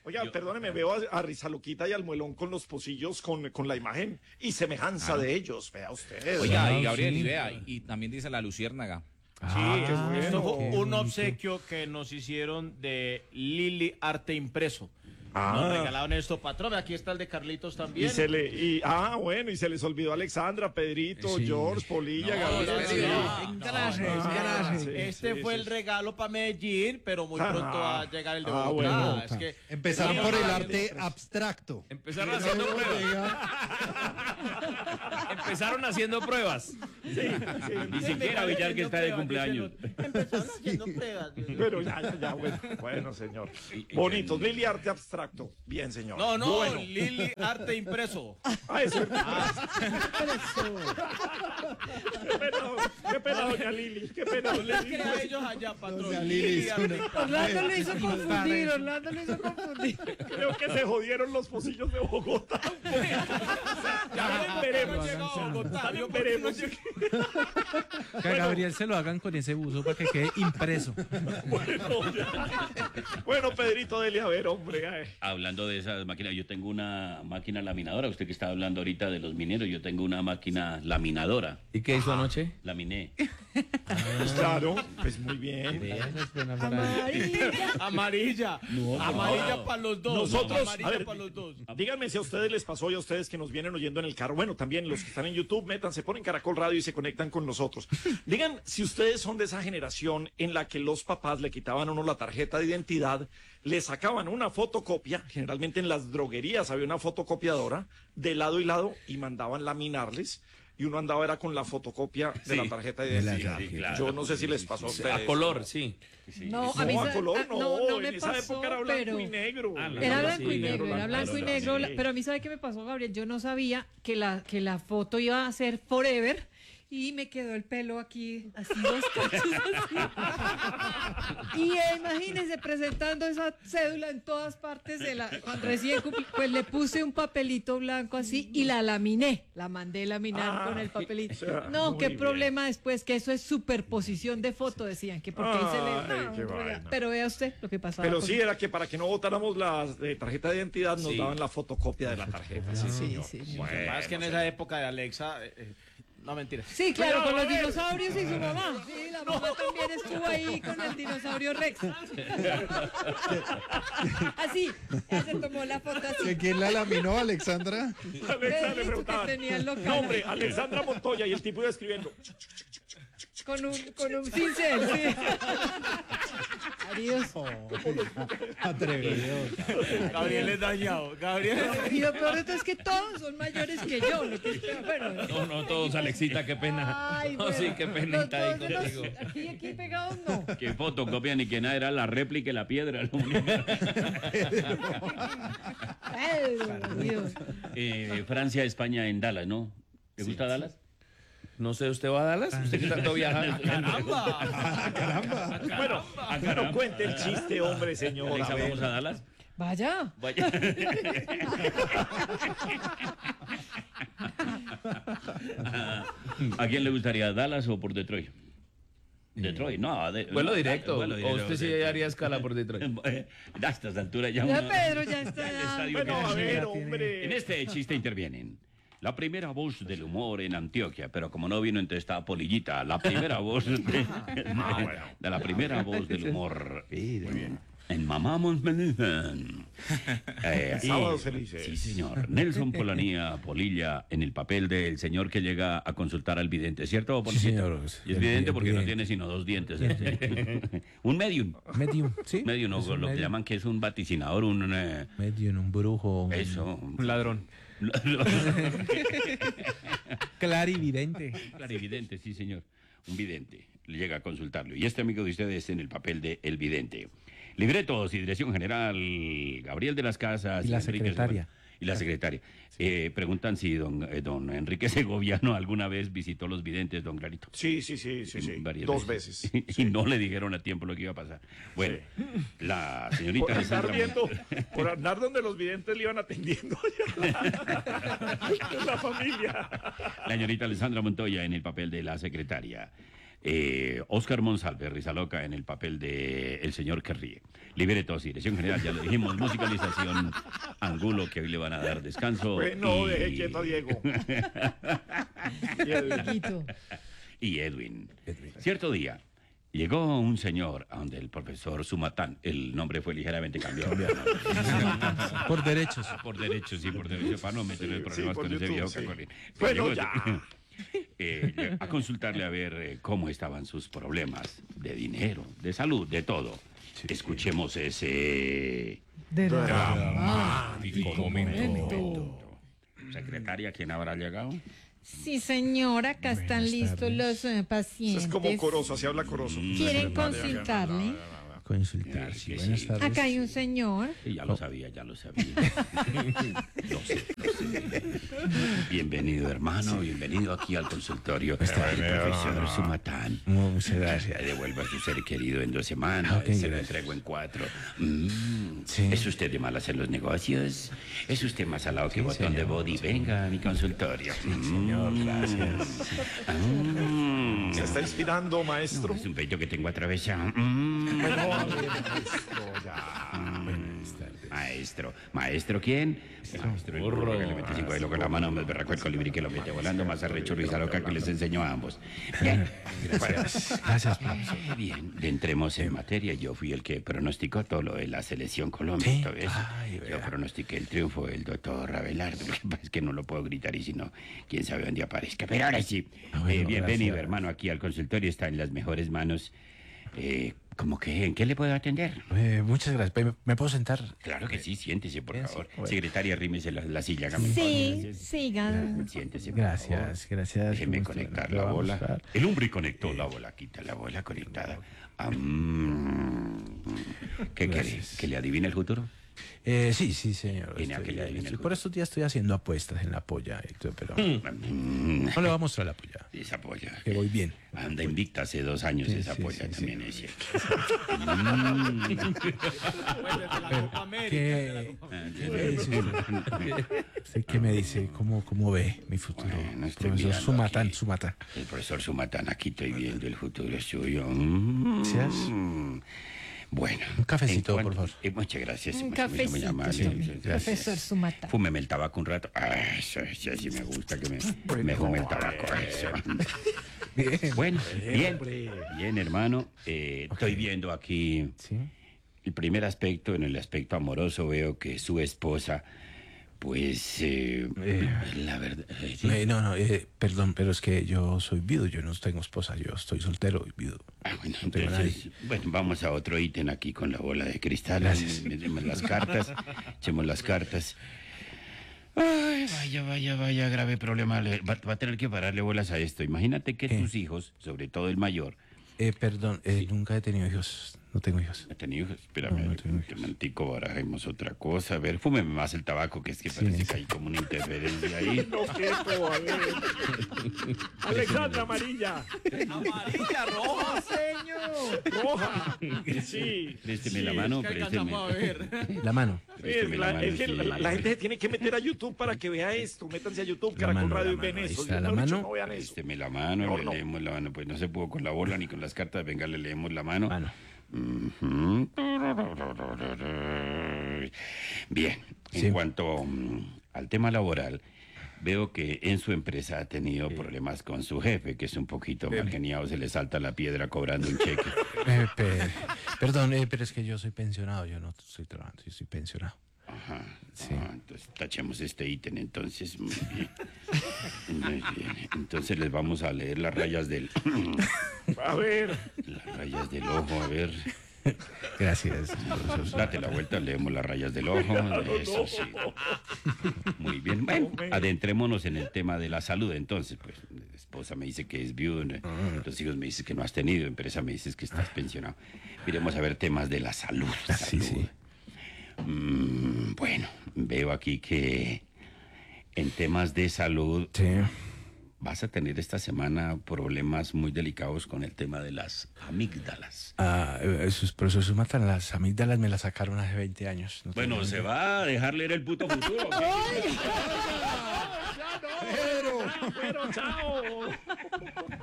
Oiga, perdóneme, veo a Rizaluquita y al Muelón con los pocillos con la imagen y semejanza de ellos, vea usted. Oiga, y Gabriel, y vea, y también dice la Luciérnaga. Qué bueno. Esto fue un obsequio que nos hicieron de Lili Arte Impreso. Nos regalaron esto, patrón. Aquí está el de Carlitos también. Bueno, y se les olvidó Alexandra, Pedrito, George, Polilla, Gabriel. Gracias. Este fue el regalo para Medellín, pero muy pronto va a llegar el de Bogotá. Bueno. Es que empezaron por el arte abstracto. Empezaron haciendo pruebas. Empezaron haciendo pruebas. Ni siquiera Villar que está de cumpleaños. Empezaron haciendo pruebas. Pero ya, bueno, señor. Bonitos, Lili Arte Abstracto. Bien, señor. No, Bueno. Lili Arte Impreso. Eso. Qué pena, doña Lili. Qué pena, doña Les crea a ellos allá, patrón. Doña Lili, Orlando lo hizo confundir. Creo que se jodieron los pocillos de Bogotá. Ya veremos. Veremos. Que a Gabriel se lo hagan con ese buzo para que quede impreso. Bueno, Pedrito, dele a ver, hombre. Hablando de esas máquinas, yo tengo una máquina laminadora. Usted que está hablando ahorita de los mineros, yo tengo una máquina laminadora. ¿Y qué hizo anoche? Laminé. Claro, pues muy bien. Amarilla. Amarilla para los dos. Nosotros, Amarilla para los dos. Díganme si a ustedes les pasó y a ustedes que nos vienen oyendo en el carro. Bueno, también los que están en YouTube, métanse, ponen Caracol Radio y se conectan con nosotros. Digan si ustedes son de esa generación en la que los papás le quitaban a uno la tarjeta de identidad, le sacaban una fotocopia, generalmente en las droguerías había una fotocopiadora, de lado y lado, y mandaban laminarles. Y uno andaba era con la fotocopia de la tarjeta de identidad. Sí, claro. Yo no sé si les pasó a ustedes. A color, sí. No, A color no me en esa pasó, época era blanco pero y negro. era blanco y negro, era blanco y negro, sí. pero a mí, ¿sabe qué me pasó, Gabriel? Yo no sabía que la foto iba a ser forever y me quedó el pelo aquí, así dos cachos así. Y imagínense presentando esa cédula en todas partes cuando recién cumplí, pues le puse un papelito blanco así y la laminé, la mandé laminar con el papelito. No, qué problema después, que eso es superposición de foto, decían, que porque ahí se le... Pero vea usted lo que pasaba. Pero sí, era que para que no votáramos la tarjeta de identidad nos Sí. daban la fotocopia de la tarjeta. Sí. Más que en esa época de Alexa... no, mentira. Sí, claro, con los dinosaurios y su mamá. Sí, la mamá también estuvo ahí con el dinosaurio Rex. Así, ella se tomó la foto así. ¿Quién la laminó, Alexandra? Alexa le preguntaba. Tenía el local. No, hombre, Alexandra Montoya, y el tipo iba escribiendo. Con un cincel, sí. Adiós. Atrevido. Gabriel es dañado. Gabriel Y lo peor de todo es que todos son mayores que yo. Lo que es peor, bueno. No, todos, Alexita, qué pena. Ay, No, bueno. sí, qué penita ahí Los dos, contigo. aquí pegados no. Que fotocopia ni que nada, era la réplica y la piedra. Lo único. Ay, Dios. Francia, España en Dallas, ¿no? ¿Te gusta Dallas? No sé, ¿usted va a Dallas? ¿Usted qué tanto viaja? ¡Caramba! Bueno, cuente el chiste, hombre, señor. Alexa, A ver. ¿vamos a Dallas? Vaya. Vaya. ¿A quién le gustaría, Dallas o por Detroit? Detroit, no. Vuelo directo. Vuelo ¿O usted sí Detroit. haría escala por Detroit? A estas alturas ya Ya uno- Pedro ya está. el ya. estadio Bueno, que- a ver, hombre. En este chiste intervienen la primera voz del humor en Antioquia, pero como no vino entonces está Polillita, la primera voz de la primera voz del humor. Muy bien. En Mamá Monmenügen. Sábados felices. Sí, señor. Nelson Polanía, Polilla, en el papel del señor que llega a consultar al vidente, ¿cierto, Polillita? señor. Y es vidente porque no Vidente. tiene sino 2 dientes. Un medium. Medium, ¿sí? Medium, Es un lo que medium. llaman que es un vaticinador, un... Medium, un brujo. eso. Un ladrón. Clarividente. Clarividente, sí, señor. Un vidente. Le llega a consultarlo. Y este amigo de ustedes en el papel de el vidente. Libretos y dirección general, Gabriel de las Casas. Y la Enrique secretaria. Segoviano. Y la secretaria. Preguntan si don Enrique Segoviano alguna vez visitó los videntes, don Clarito. Sí. Varias 2 veces. Y no le dijeron a tiempo lo que iba a pasar. Bueno, la señorita Por andar Alessandra viendo, por andar donde los videntes le iban atendiendo la familia. La señorita Alessandra Montoya en el papel de la secretaria. Oscar Monsalve, Risa Loca, en el papel de El Señor que Ríe. Libretos, dirección general, ya lo dijimos, musicalización, Angulo, que hoy le van a dar descanso. Bueno, deje quieto a Diego. Dieguito. Y Edwin. Cierto día, llegó un señor a donde el profesor Sumatán, el nombre fue ligeramente cambiado. Por derechos. Por derecho, sí, por derecho, para no meter problemas por con ese YouTube, viejo sí. cacolín. Bueno, Llegó, ya. a consultarle a ver cómo estaban sus problemas de dinero, de salud, de todo. Escuchemos ese Dramático momento. Secretaria, ¿quién habrá llegado? Sí, señora, acá están listos los pacientes. Es como coroso, así habla coroso. ¿Quieren consultarle? Consultar, sí. Buenas tardes. Acá hay un señor. Sí, ya lo sabía, ya lo sabía. Lo sé. Bienvenido, hermano, bienvenido aquí al consultorio del profesor Sumatán. Muchas gracias. Le devuelva a su ser querido en 2 semanas, Ok, se lo gracias. entrego en 4. Sí. ¿Es usted de malas en los negocios? ¿Es usted más salado que botón de body? Venga a mi consultorio. Señor, gracias. ¿Se está inspirando, maestro? Es un peito que tengo atravesado. Bueno, a ver, maestro, ya. ¿Maestro quién? Maestro el burro que le mete 5 de con la mano, más berraco el colibrí que lo mete volando, más arrecho Risa Loca que les enseñó a ambos. Bien. Gracias, profesor. Bien, entremos en materia. Yo fui el que pronosticó todo lo de la selección Colombia. Sí. ¿Todo eso? Ay, Yo vea. pronostiqué el triunfo del doctor Abelardo. Lo que pasa es que no lo puedo gritar y si no, quién sabe dónde aparezca. Pero ahora sí, Bueno, bienvenido, gracias. hermano, aquí al consultorio. Está en las mejores manos. ¿Cómo que en qué le puedo atender? Muchas gracias. ¿Me puedo sentar? Claro que sí, siéntese, por Bien, favor. sí, bueno. Secretaria, rímese la silla. hágame el Sí, favor. sigan. Siéntese, por Gracias, favor. gracias. Déjeme ¿Cómo está? conectar Lo la vamos bola. a dar. El hombre conectó la bola. Quita la bola conectada. ¿Qué quiere? Gracias. ¿Que le adivine el futuro? Sí, señor. Tiene aquella adivina el Por estos días estoy haciendo apuestas en la polla, pero Mm, no le voy a mostrar la polla, Esa polla. que voy bien. Anda invicta hace 2 años Sí, esa sí, polla sí, también es cierto. ¿Qué, ¿Usted qué me dice? ¿Cómo ve mi futuro? Bueno, estoy Profesor mirando Sumatán, aquí. Sumatán. El profesor Sumatán, aquí estoy viendo el futuro suyo. Gracias. Bueno. Un cafecito, en por cuanto- favor. Muchas gracias. Un muy cafecito, amable. tome, Gracias. profesor Sumata. Fúmeme el tabaco un rato. Eso sí me gusta que me fume el tabaco. Eso. Bueno, bien, hermano. Estoy viendo aquí Sí. el primer aspecto. En el aspecto amoroso veo que su esposa, pues, la verdad... sí. No, perdón, pero es que yo soy viudo, yo no tengo esposa, yo estoy soltero y viudo. Bueno, No tengo entonces, bueno, vamos a otro ítem aquí con la bola de cristal. Metemos las cartas, echemos las cartas. Ay, vaya, grave problema. Va a tener que pararle bolas a esto. Imagínate que ¿Qué? tus hijos, sobre todo el mayor, Perdón, nunca he tenido hijos, no tengo hijos. ha tenido hijos. Espérame, No, no tengo un momentico, barajemos otra cosa. A ver, fúmeme más el tabaco, que es que parece que hay como una interferencia ahí. No quepo, a ver. Alexandra, amarilla. Amarilla, roja. Roja. Sí. Présteme la mano, présteme. La mano. Présteme la mano, Es que sí. la gente tiene que meter a YouTube para que vea esto. Métanse a YouTube, La Caracol mano, Radio la y ven mano, ahí eso. está Yo, la mejor dicho, mano. no vean eso. Présteme la mano, No, le no. leemos la mano. Pues no se pudo con la bola ni con las cartas. Venga, le leemos la mano. Mano. Ujú. Bien, Sí. en cuanto al tema laboral, veo que en su empresa ha tenido problemas con su jefe, que es un poquito mal geniado, se le salta la piedra cobrando un cheque. Perdón, pero es que yo soy pensionado, yo no estoy trabajando, yo soy pensionado. Ajá. Sí. Entonces tachemos este ítem, entonces, muy bien. Muy bien. Entonces les vamos a leer las rayas del... A ver. las rayas del ojo, a ver. Gracias. Date la vuelta, leemos las rayas del ojo. Eso sí. Muy bien. Bueno, adentrémonos en el tema de la salud. Entonces, pues, la esposa me dice que es viudo, los hijos me dicen que no has tenido, empresa me dices que estás pensionado. Miremos a ver temas de la salud. Sí, sí. Bueno, veo aquí que en temas de salud Sí. vas a tener esta semana problemas muy delicados con el tema de las amígdalas. Esos profesores matan las amígdalas, me las sacaron hace 20 años. No Bueno, tengo se idea. va a dejar leer el puto futuro. Pero, chao.